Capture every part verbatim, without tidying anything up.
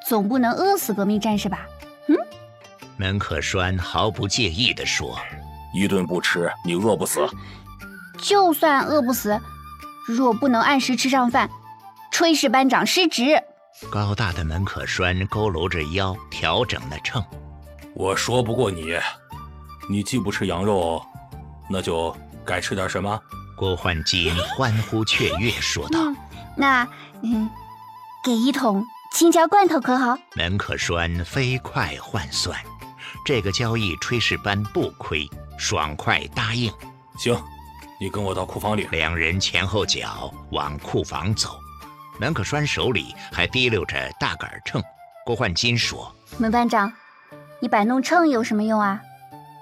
总不能饿死革命战士吧？嗯？ 门可栓毫不介意地说：“ 一顿不吃，你饿不死。 就算饿不死，若不能按时吃上饭，炊事班长失职。” 高大的门可栓佝偻着腰，调整了秤。 我说不过你，你既不吃羊肉，那就该吃点什么？ 郭焕金欢呼雀跃说道：“ 嗯、那，嗯，给一桶青椒罐头可好？” 门可栓飞快换算，这个交易炊事班不亏，爽快答应。 行，你跟我到库房里。 两人前后脚往库房走，门可栓手里还提溜着大杆秤。郭焕金说：“ 门班长，你摆弄秤有什么用啊？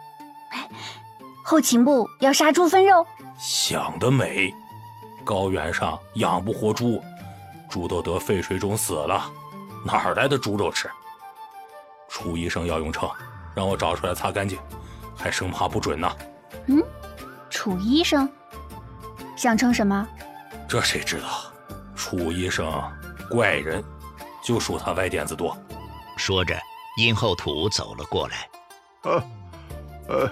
后勤部要杀猪分肉。” 想得美！高原上养不活猪，猪都得肺水肿死了，哪儿来的猪肉吃？楚医生要用秤，让我找出来擦干净，还生怕不准呢。 嗯，楚医生想称什么？ 这谁知道？楚医生怪人，就属他歪点子多。 说着，殷后土走了过来。 呃，呃，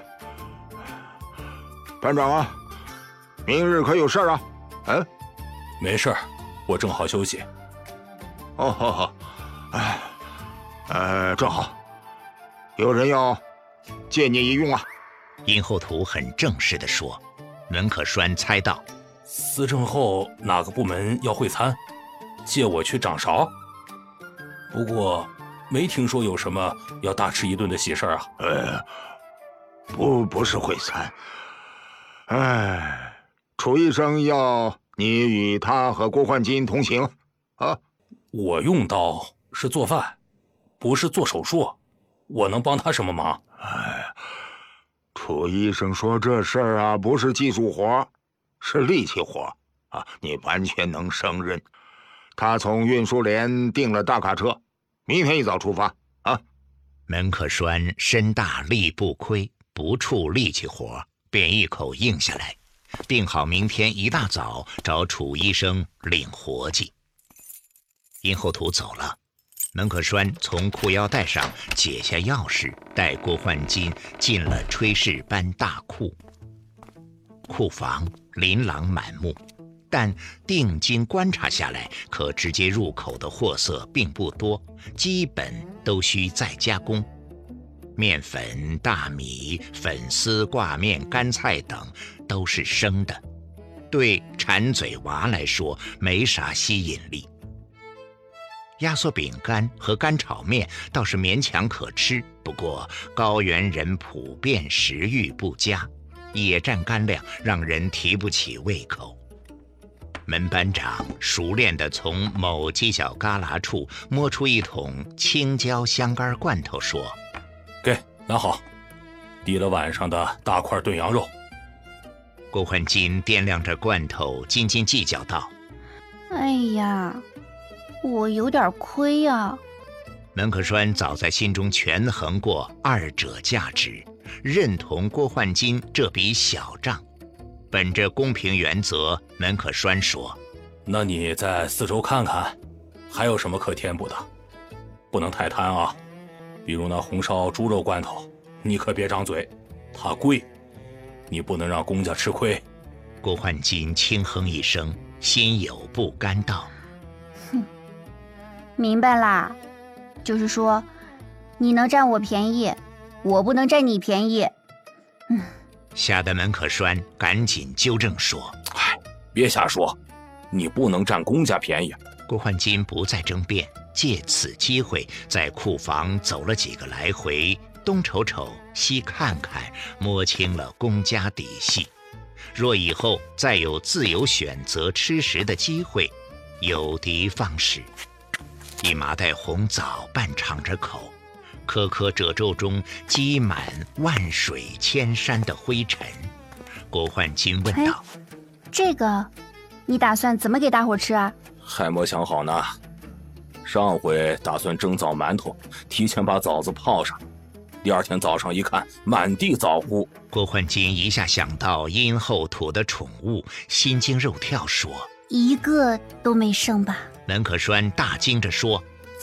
班长啊，明日可有事啊？嗯， 没事，我正好休息。 哦，好好，哎，呃，正好，有人要借你一用啊。 殷后土很正式地说。门可栓猜到， 司政后哪个部门要会餐，借我去掌勺？不过没听说有什么要大吃一顿的喜事啊。 呃，不，不是会餐。哎，楚医生要你与他和郭焕金同行啊。 我用刀是做饭，不是做手术，我能帮他什么忙？ 哎，楚医生说这事儿啊，不是技术活，是力气活啊，你完全能胜任。他从运输连订了大卡车，明天一早出发啊。 门可栓身大力不亏，不怵力气活，便一口应下来，定好明天一大早找楚医生领活计。殷后土走了，门可栓从裤腰带上解下钥匙，带郭焕金进了炊事班大库。库房琳琅满目，但定睛观察下来，可直接入口的货色并不多，基本都需再加工。面粉、大米、粉丝、挂面、干菜等都是生的，对馋嘴娃来说没啥吸引力。压缩饼干和干炒面倒是勉强可吃，不过高原人普遍食欲不佳，野战干粮让人提不起胃口。门班长熟练地从某犄角旮旯处摸出一桶青椒香干罐头，说：“ 给，拿好，抵了晚上的大块炖羊肉。” 郭焕金掂量着罐头，斤斤计较道：“ 哎呀，我有点亏呀、啊。” 门可栓早在心中权衡过二者价值，认同郭焕金这笔小账。本着公平原则，门可栓说：“ 那你在四周看看，还有什么可填补的？不能太贪啊。比如那红烧猪肉罐头，你可别张嘴，它贵，你不能让公家吃亏。” 郭焕金轻哼一声，心有不甘道：“ 哼，明白啦，就是说，你能占我便宜，我不能占你便宜。”嗯。 吓得门可栓赶紧纠正说：“ 哎，别瞎说，你不能占公家便宜。” 郭焕金不再争辩，借此机会在库房走了几个来回，东瞅瞅西看看，摸清了公家底细。若以后再有自由选择吃食的机会，有的放矢。一麻袋红枣半敞着口，颗颗褶皱中积满万水千山的灰尘。郭焕金问道：“ 这个你打算怎么给大伙吃啊？”“ 还没想好呢，上回打算蒸枣馒头，提前把枣子泡上，第二天早上一看，满地枣糊。” 郭焕金一下想到殷后土的宠物，心惊肉跳说：“ 一个都没剩吧？” 门可栓大惊着说：“